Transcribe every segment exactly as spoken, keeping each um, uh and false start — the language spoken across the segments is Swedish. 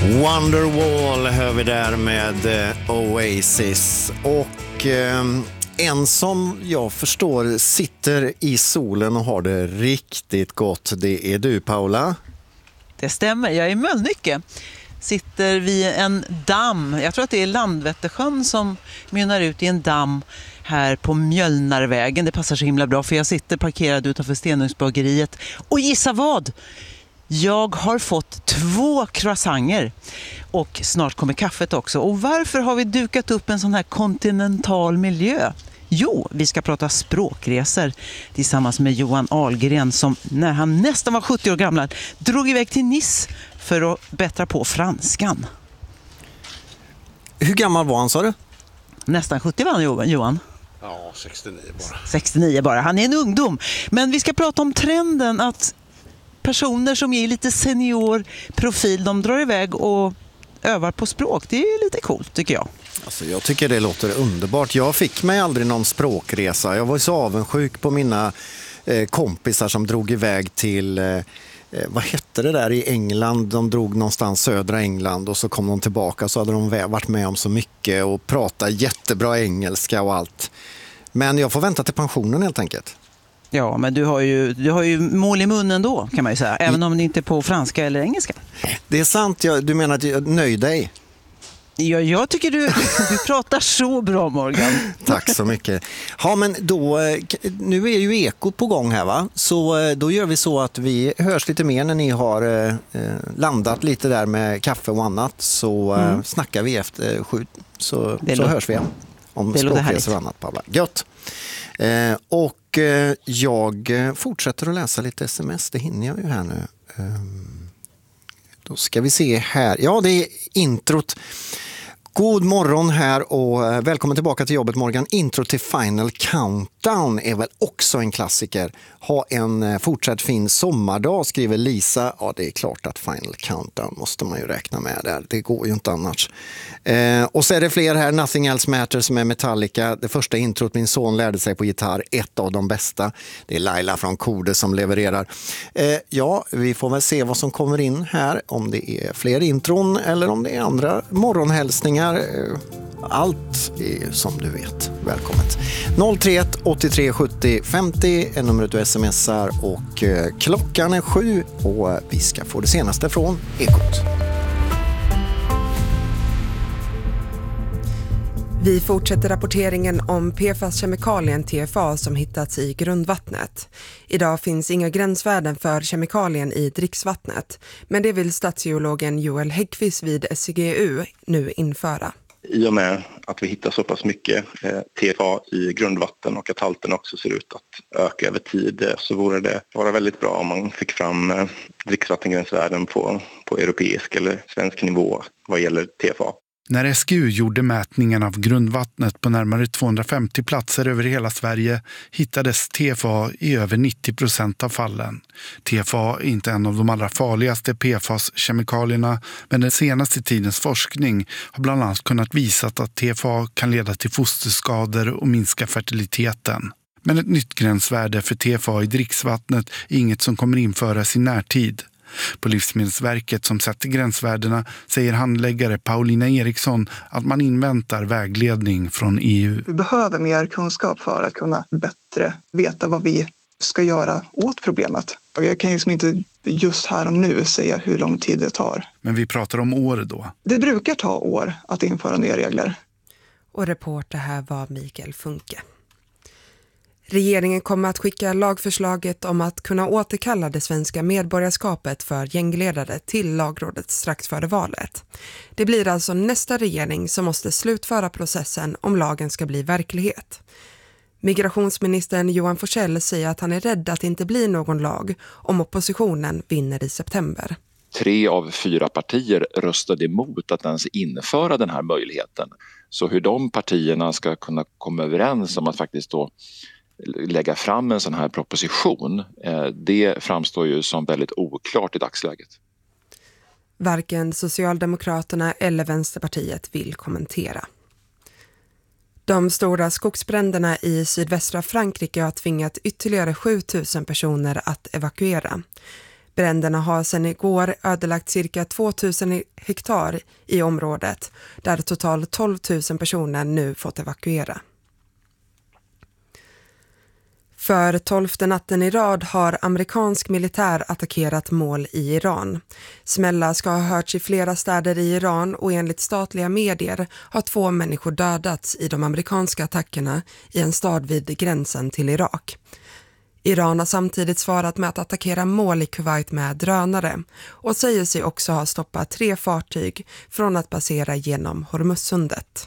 Wonderwall hör vi där med eh, Oasis. Och eh, en som jag förstår sitter i solen och har det riktigt gott, det är du, Paula. Det stämmer, jag är i Mölnlycke. Sitter vid en damm, jag tror att det är Landvettersjön som mynnar ut i en damm här på Mjölnarvägen. Det passar så himla bra för jag sitter parkerad utanför Stenungsbageriet. Och gissa vad? Jag har fått två croissanter och snart kommer kaffet också. Och varför har vi dukat upp en sån här kontinental miljö? Jo, vi ska prata språkresor tillsammans med Johan Ahlgren som när han nästan var sjuttio år gammal drog iväg till Nice för att bättra på franskan. Hur gammal var han, sa du? Nästan sjuttio var han, Johan. Ja, sextionio bara. sextionio bara, han är en ungdom. Men vi ska prata om trenden att personer som är lite senior profil, de drar iväg och övar på språk. Det är lite coolt tycker jag. Alltså, jag tycker det låter underbart. Jag fick mig aldrig någon språkresa. Jag var så avundsjuk på mina eh, kompisar som drog iväg till, eh, vad hette det där i England? De drog någonstans södra England och så kom de tillbaka så hade de varit med om så mycket och pratat jättebra engelska och allt. Men jag får vänta till pensionen helt enkelt. Ja, men du har ju, du har ju mål i munnen då kan man ju säga, även om det inte är på franska eller engelska. Det är sant, jag, du menar att jag nöjd dig? Ja, jag tycker du, du pratar så bra, Morgan. Tack så mycket. Ja, men då, nu är ju Ekot på gång här, va? Så då gör vi så att vi hörs lite mer när ni har eh, landat lite där med kaffe och annat. Så mm. eh, snackar vi efter sju, så, så låter, hörs vi igen om språkresor och annat, Paula. Gött. Eh, och eh, jag fortsätter att läsa lite sms, det hinner jag ju här nu. Eh, då ska vi se här. Ja, det är introt. God morgon här och välkommen tillbaka till jobbet, Morgan. Intro till Final Countdown är väl också en klassiker. Ha en fortsatt fin sommardag, skriver Lisa. Ja, det är klart att Final Countdown måste man ju räkna med där. Det går ju inte annars. Eh, och så är det fler här. Nothing Else Matters med Metallica. Det första introt min son lärde sig på gitarr. Ett av de bästa. Det är Laila från Kode som levererar. Eh, ja, vi får väl se vad som kommer in här. Om det är fler intron eller om det är andra morgonhälsningar. Allt är som du vet. Välkommet. noll tre ett åttiotre sjuttio femtio är numret du smsar och klockan är sju och vi ska få det senaste från Ekot. Vi fortsätter rapporteringen om P F A-kemikalien T F A som hittats i grundvattnet. Idag finns inga gränsvärden för kemikalien i dricksvattnet, men det vill statsgeologen Joel Häggkvist vid S C G U nu införa. I och med att vi hittar så pass mycket T F A i grundvatten och att halten också ser ut att öka över tid, så vore det vara väldigt bra om man fick fram dricksvattengränsvärden på, på europeisk eller svensk nivå vad gäller T F A. När S G U gjorde mätningen av grundvattnet på närmare tvåhundrafemtio platser över hela Sverige hittades T F A i över nittio procent av fallen. T F A är inte en av de allra farligaste P F A S-kemikalierna, men den senaste tidens forskning har bland annat kunnat visa att T F A kan leda till fosterskador och minska fertiliteten. Men ett nytt gränsvärde för T F A i dricksvattnet är inget som kommer införas i närtid. På Livsmedelsverket som sätter gränsvärdena säger handläggare Paulina Eriksson att man inväntar vägledning från E U. Vi behöver mer kunskap för att kunna bättre veta vad vi ska göra åt problemet. Jag kan ju liksom inte just här och nu säga hur lång tid det tar. Men vi pratar om år då. Det brukar ta år att införa nya regler. Och reporter här var Mikael Funke. Regeringen kommer att skicka lagförslaget om att kunna återkalla det svenska medborgarskapet för gängledare till lagrådet strax före valet. Det blir alltså nästa regering som måste slutföra processen om lagen ska bli verklighet. Migrationsministern Johan Forssell säger att han är rädd att det inte blir någon lag om oppositionen vinner i september. Tre av fyra partier röstade emot att ens införa den här möjligheten. Så hur de partierna ska kunna komma överens om att faktiskt då lägga fram en sån här proposition, det framstår ju som väldigt oklart i dagsläget. Varken Socialdemokraterna eller Vänsterpartiet vill kommentera. De stora skogsbränderna i sydvästra Frankrike har tvingat ytterligare sju tusen personer att evakuera. Bränderna har sedan igår ödelagt cirka tvåtusen hektar i området, där totalt tolv tusen personer nu fått evakuera. För tolfte natten i rad har amerikansk militär attackerat mål i Iran. Smällar ska ha hörts i flera städer i Iran och enligt statliga medier har två människor dödats i de amerikanska attackerna i en stad vid gränsen till Irak. Iran har samtidigt svarat med att attackera mål i Kuwait med drönare och säger sig också ha stoppat tre fartyg från att passera genom Hormuzsundet.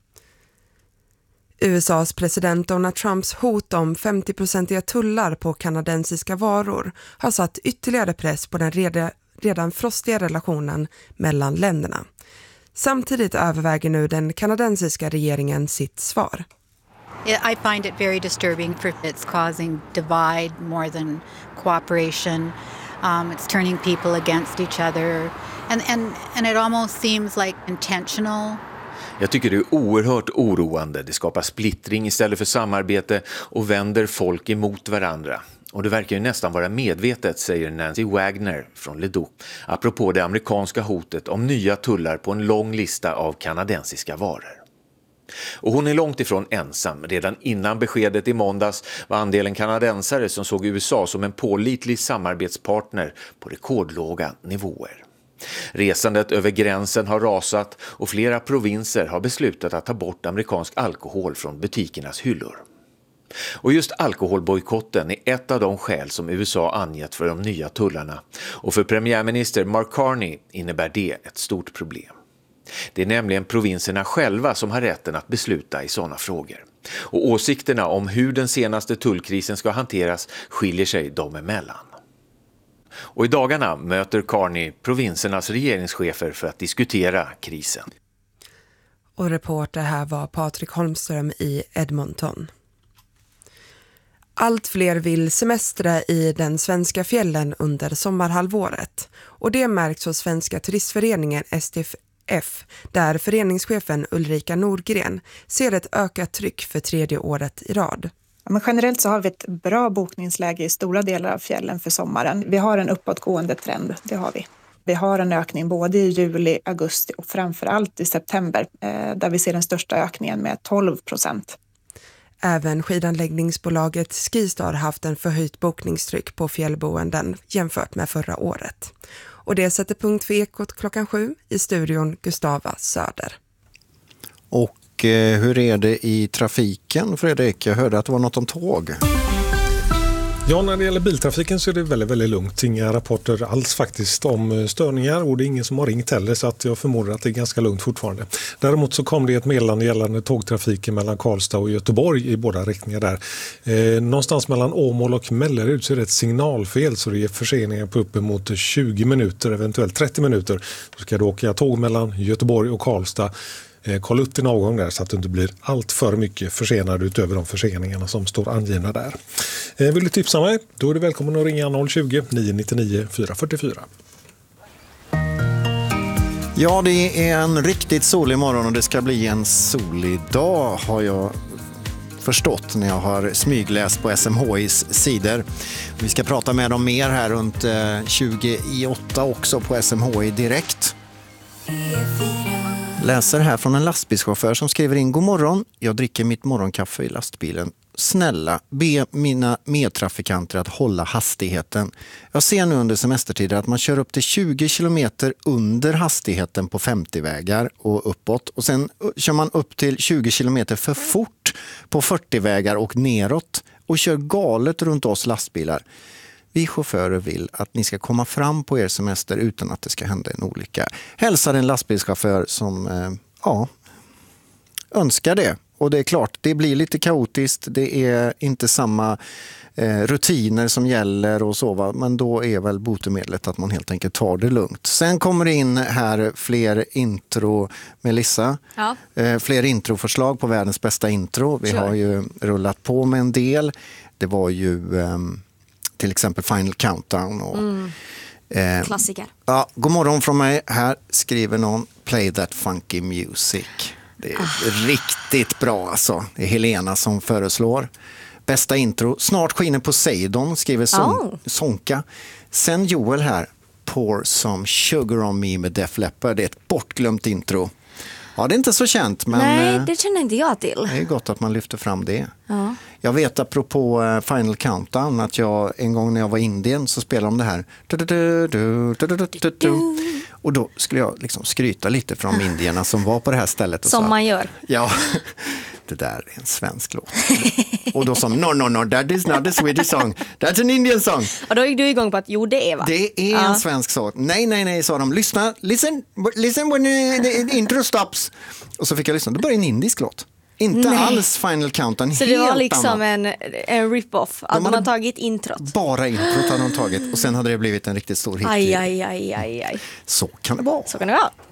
U S A:s president Donald Trumps hot om femtio-procentiga tullar på kanadensiska varor har satt ytterligare press på den redan frostiga relationen mellan länderna. Samtidigt överväger nu den kanadensiska regeringen sitt svar. I find it very disturbing for it's causing divide more than cooperation. Um, it's turning people against each other and, and, and it almost seems like intentional. Jag tycker det är oerhört oroande. Det skapar splittring istället för samarbete och vänder folk emot varandra. Och det verkar ju nästan vara medvetet, säger Nancy Wagner från Ledoux, apropå det amerikanska hotet om nya tullar på en lång lista av kanadensiska varor. Och hon är långt ifrån ensam. Redan innan beskedet i måndags var andelen kanadensare som såg U S A som en pålitlig samarbetspartner på rekordlåga nivåer. Resandet över gränsen har rasat och flera provinser har beslutat att ta bort amerikansk alkohol från butikernas hyllor. Och just alkoholbojkotten är ett av de skäl som U S A angett för de nya tullarna. Och för premiärminister Mark Carney innebär det ett stort problem. Det är nämligen provinserna själva som har rätten att besluta i sådana frågor. Och åsikterna om hur den senaste tullkrisen ska hanteras skiljer sig dem emellan. Och i dagarna möter Carney provinsernas regeringschefer för att diskutera krisen. Och reporter här var Patrik Holmström i Edmonton. Allt fler vill semestra i den svenska fjällen under sommarhalvåret. Och det märks hos Svenska turistföreningen S T F, där föreningschefen Ulrika Nordgren ser ett ökat tryck för tredje året i rad. Men generellt så har vi ett bra bokningsläge i stora delar av fjällen för sommaren. Vi har en uppåtgående trend, det har vi. Vi har en ökning både i juli, augusti och framförallt i september där vi ser den största ökningen med tolv procent. Även skidanläggningsbolaget Skistar har haft en förhöjt bokningstryck på fjällboenden jämfört med förra året. Och det sätter punkt för Ekot klockan sju i studion Gustava Söder. Och eh, hur är det i trafiken, Fredrik? Jag hörde att det var något om tåg. Ja, när det gäller biltrafiken så är det väldigt, väldigt lugnt. Inga rapporter alls faktiskt om störningar och det är ingen som har ringt heller så att jag förmodar att det är ganska lugnt fortfarande. Däremot så kom det ett meddelande gällande tågtrafiken mellan Karlstad och Göteborg i båda riktningar där. Eh, någonstans mellan Åmål och Mellerud så är det ett signalfel så det är förseningar på uppemot tjugo minuter, eventuellt trettio minuter. Då ska du åka tåg mellan Göteborg och Karlstad. Kolla upp din avgång där så att du inte blir allt för mycket försenad utöver de förseningarna som står angivna där. Vill du tipsa mig? Då är du välkommen att ringa noll tjugo, nio nio nio, fyra fyra fyra. Ja, det är en riktigt solig morgon och det ska bli en solig dag har jag förstått när jag har smygläst på S M H I:s sidor. Vi ska prata med dem mer här runt tjugo i åtta också på S M H I direkt. Läser här från en lastbilschaufför som skriver in: God morgon, jag dricker mitt morgonkaffe i lastbilen. Snälla, be mina medtrafikanter att hålla hastigheten. Jag ser nu under semestertider att man kör upp till tjugo kilometer under hastigheten på femtio-vägar och uppåt. Och sen kör man upp till tjugo kilometer för fort på fyrtio-vägar och neråt och kör galet runt oss lastbilar. Vi chaufförer vill att ni ska komma fram på er semester utan att det ska hända en olycka. Hälsar en lastbilschaufför som eh, ja, önskar det. Och det är klart, det blir lite kaotiskt. Det är inte samma eh, rutiner som gäller och så, va? Men då är väl botemedlet att man helt enkelt tar det lugnt. Sen kommer det in här fler intro, Melissa. Ja. Eh, fler introförslag på världens bästa intro. Vi sure. har ju rullat på med en del. Det var ju... Eh, till exempel Final Countdown. Och, mm. eh, Klassiker. Ja, god morgon från mig. Här skriver någon Play That Funky Music. Det är ah. riktigt bra alltså. Det är Helena som föreslår. Bästa intro. Snart skiner Poseidon, skriver Son- oh. Sonka. Sen Joel här, Pour Some Sugar On Me med Def Leppard. Det är ett bortglömt intro. Ja, det är inte så känt, men Nej, det känner inte jag till. Det är gott att man lyfter fram det. Ja. Jag vet apropå Final Countdown att jag en gång när jag var i Indien så spelade de det här. Och då skulle jag liksom skryta lite från indierna som var på det här stället. Och som sa, man gör. Ja, det där är en svensk låt. Och då sa de, no, no, no, that is not a Swedish song. That's an Indian song. Och då gick du igång på att, jo det är va? Det är ja. en svensk sång. Nej, nej, nej, sa de. Lyssna, listen, listen when the intro stops. Och så fick jag lyssna. Det började en indisk låt. Inte nej. alls Final Countdown. Så det var liksom en, en rip-off. Att de hade tagit introt. Bara introt hade de tagit. Och sen hade det blivit en riktigt stor hit. Aj, aj, aj, aj, aj. Så kan det vara. Så kan det vara.